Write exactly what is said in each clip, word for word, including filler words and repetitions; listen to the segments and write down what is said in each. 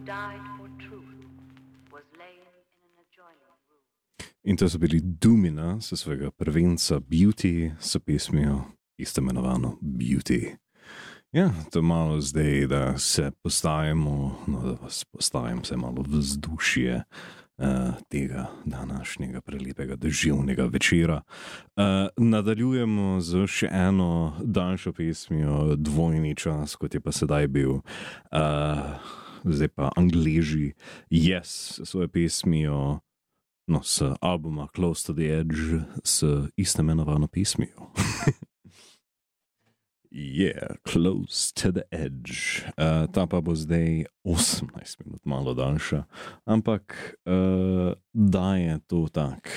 died for truth was laying in an adjoining room. In to so bili Dumina sa svojega prvenca Beauty s pesmijo isto imenovano Beauty. Ja, to malo zdaj, da se postavimo, no da vas postavim se malo v vzdušje uh, tega današnjega prelepega deževnega večera. Uh, nadaljujemo z še eno daljšo pesmijo, Dvojni čas, kot je pa sedaj bil. Uh, zdaj pa Angleži Yes, svojo pesmijo, no, s albuma Close to the Edge, s isto imenovano pesmijo. Yeah, Close to the Edge. Uh, ta pa bo zdaj osemnajst minut, malo daljša, ampak uh, daje to tak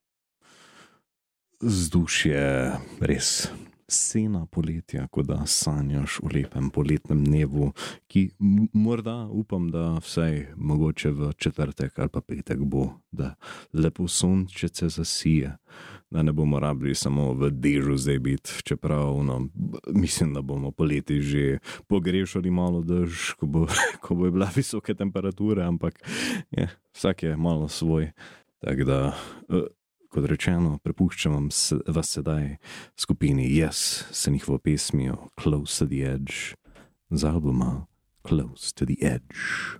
vzdušje, res scena poletja, ko da sanjaš v lepem poletnem dnevu, ki morda upam, da vsaj mogoče v četrtek ali pa petek bo, da lepo sončece zasije, da ne bomo rabili samo v dežju zdaj biti, čeprav no, mislim, da bomo poleti že pogrešali malo dež, ko bo, ko bo bila visoke temperature, ampak je, vsak je malo svoj, tako da uh, kot rečeno, prepuščam vam se, vas sedaj skupini Yes s njihovo pesmijo Close to the Edge z albuma Close to the Edge.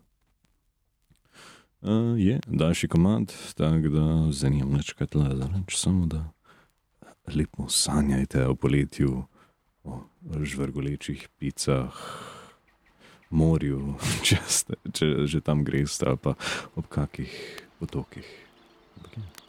Uh, je daljši komad, tako da zanimam nečkaj tle, zarač, samo da lepo sanjajte o poletju, o žvrgolečih picah, morju, če, ste, če že tam greste, ali pa ob kakih potokih. Okay.